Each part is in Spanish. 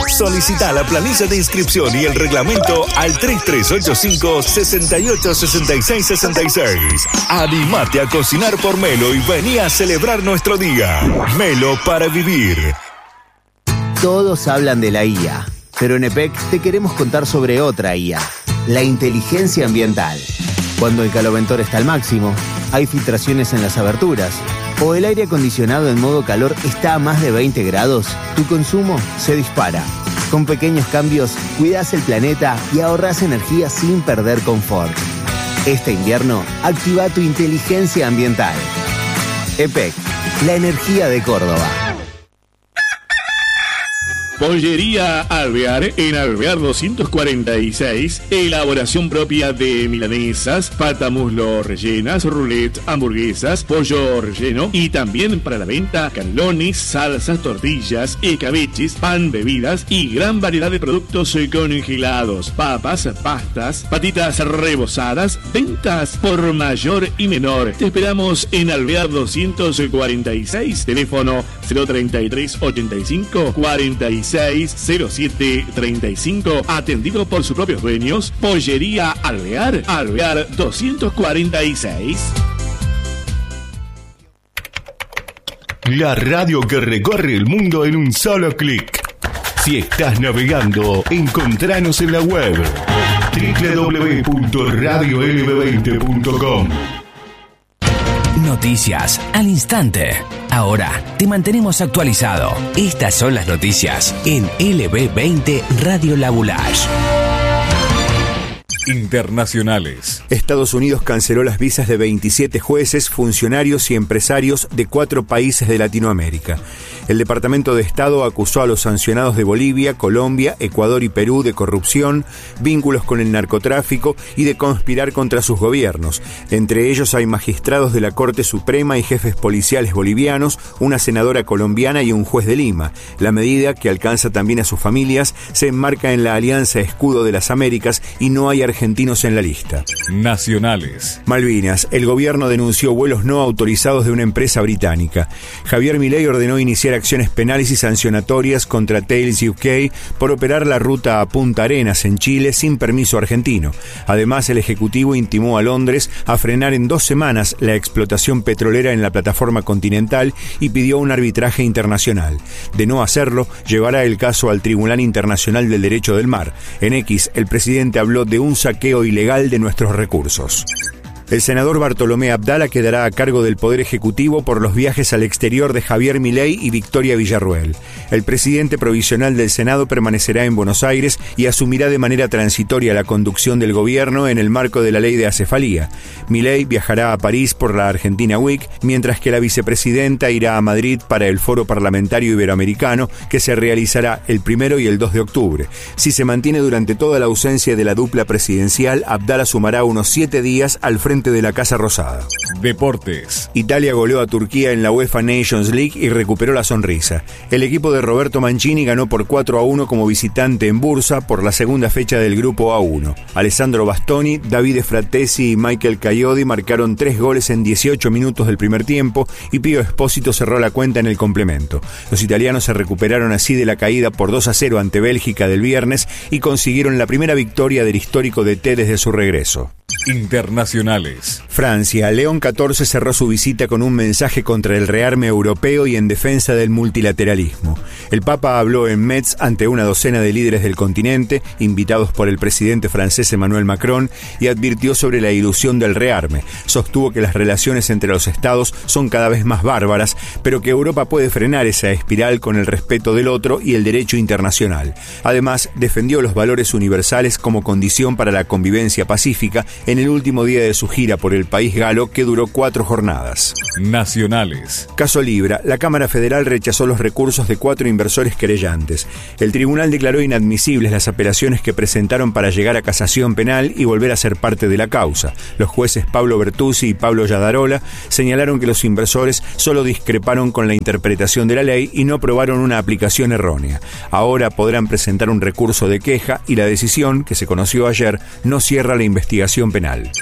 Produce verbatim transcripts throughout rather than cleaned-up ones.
Solicita la planilla de inscripción y el reglamento al tres tres ocho cinco, seis ocho seis seis seis seis. Animate a cocinar por Melo y vení a celebrar nuestro día. Melo para vivir. Todos hablan de la I A, pero en E P E C te queremos contar sobre otra I A, la inteligencia ambiental. Cuando el caloventor está al máximo, hay filtraciones en las aberturas, o el aire acondicionado en modo calor está a más de veinte grados, tu consumo se dispara. Con pequeños cambios, cuidás el planeta y ahorrás energía sin perder confort. Este invierno, activa tu inteligencia ambiental. E P E C, la energía de Córdoba. Pollería Alvear, en Alvear doscientos cuarenta y seis, elaboración propia de milanesas, pata muslo rellenas, roulette, hamburguesas, pollo relleno y también para la venta canelones, salsas, tortillas, escabeches, pan, bebidas y gran variedad de productos congelados, papas, pastas, patitas rebozadas, ventas por mayor y menor. Te esperamos en Alvear doscientos cuarenta y seis, teléfono cero treinta y tres ochenta y cinco cuarenta y seis cero siete treinta y cinco, atendido por sus propios dueños. Pollería Alvear, Alvear doscientos cuarenta y seis. La radio que recorre el mundo en un solo clic. Si estás navegando, encontranos en la web doble u doble u doble u punto radio l b veinte punto com. Noticias al instante. Ahora te mantenemos actualizado. Estas son las noticias en L B veinte Radio Labulash. Internacionales. Estados Unidos canceló las visas de veintisiete jueces, funcionarios y empresarios de cuatro países de Latinoamérica. El Departamento de Estado acusó a los sancionados de Bolivia, Colombia, Ecuador y Perú de corrupción, vínculos con el narcotráfico y de conspirar contra sus gobiernos. Entre ellos hay magistrados de la Corte Suprema y jefes policiales bolivianos, una senadora colombiana y un juez de Lima. La medida, que alcanza también a sus familias, se enmarca en la Alianza Escudo de las Américas y no hay argentinos en la lista. Nacionales. Malvinas. El gobierno denunció vuelos no autorizados de una empresa británica. Javier Milei ordenó iniciar acciones penales y sancionatorias contra Thales U K por operar la ruta a Punta Arenas en Chile sin permiso argentino. Además, el Ejecutivo intimó a Londres a frenar en dos semanas la explotación petrolera en la plataforma continental y pidió un arbitraje internacional. De no hacerlo, llevará el caso al Tribunal Internacional del Derecho del Mar. En X, el presidente habló de un saqueo ilegal de nuestros recursos. El senador Bartolomé Abdala quedará a cargo del Poder Ejecutivo por los viajes al exterior de Javier Milei y Victoria Villarruel. El presidente provisional del Senado permanecerá en Buenos Aires y asumirá de manera transitoria la conducción del gobierno en el marco de la ley de acefalía. Milei viajará a París por la Argentina Week, mientras que la vicepresidenta irá a Madrid para el Foro Parlamentario Iberoamericano, que se realizará el primero y el dos de octubre. Si se mantiene durante toda la ausencia de la dupla presidencial, Abdala sumará unos siete días al frente de la Casa Rosada. Deportes. Italia goleó a Turquía en la UEFA Nations League y recuperó la sonrisa. El equipo de Roberto Mancini ganó por cuatro a uno como visitante en Bursa por la segunda fecha del grupo A uno. Alessandro Bastoni, Davide Fratesi y Michael Caiodi marcaron tres goles en dieciocho minutos del primer tiempo y Pío Espósito cerró la cuenta en el complemento. Los italianos se recuperaron así de la caída por dos a cero ante Bélgica del viernes y consiguieron la primera victoria del histórico D T desde su regreso. Internacionales. Francia. León catorce cerró su visita con un mensaje contra el rearme europeo y en defensa del multilateralismo. El Papa habló en Metz ante una docena de líderes del continente, invitados por el presidente francés Emmanuel Macron, y advirtió sobre la ilusión del rearme. Sostuvo que las relaciones entre los estados son cada vez más bárbaras, pero que Europa puede frenar esa espiral con el respeto del otro y el derecho internacional. Además, defendió los valores universales como condición para la convivencia pacífica en el último día de su gira por el país galo, que duró cuatro jornadas. Nacionales. Caso Libra. La Cámara Federal rechazó los recursos de cuatro inversores querellantes. El tribunal declaró inadmisibles las apelaciones que presentaron para llegar a casación penal y volver a ser parte de la causa. Los jueces Pablo Bertuzzi y Pablo Yadarola señalaron que los inversores solo discreparon con la interpretación de la ley y no probaron una aplicación errónea. Ahora podrán presentar un recurso de queja y la decisión, que se conoció ayer, no cierra la investigación penal.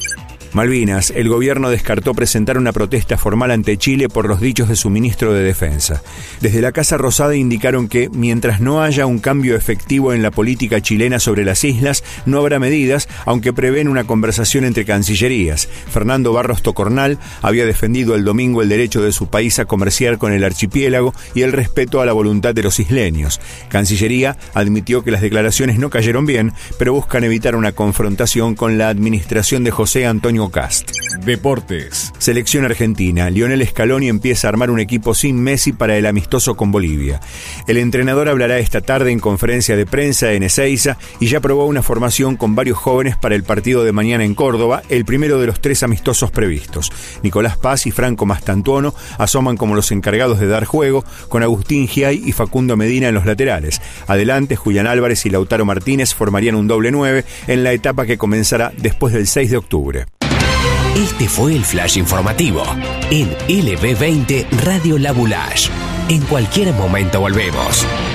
Malvinas, el gobierno descartó presentar una protesta formal ante Chile por los dichos de su ministro de Defensa. Desde la Casa Rosada indicaron que, mientras no haya un cambio efectivo en la política chilena sobre las islas, no habrá medidas, aunque prevén una conversación entre cancillerías. Fernando Barros Tocornal había defendido el domingo el derecho de su país a comerciar con el archipiélago y el respeto a la voluntad de los isleños. Cancillería admitió que las declaraciones no cayeron bien, pero buscan evitar una confrontación con la administración de José Antonio Cast. Deportes. Selección argentina. Lionel Scaloni empieza a armar un equipo sin Messi para el amistoso con Bolivia. El entrenador hablará esta tarde en conferencia de prensa en Ezeiza y ya probó una formación con varios jóvenes para el partido de mañana en Córdoba, el primero de los tres amistosos previstos. Nicolás Paz y Franco Mastantuono asoman como los encargados de dar juego, con Agustín Giay y Facundo Medina en los laterales. Adelante, Julián Álvarez y Lautaro Martínez formarían un doble nueve en la etapa que comenzará después del seis de octubre. Este fue el flash informativo en L B veinte Radio La Boulage. En cualquier momento volvemos.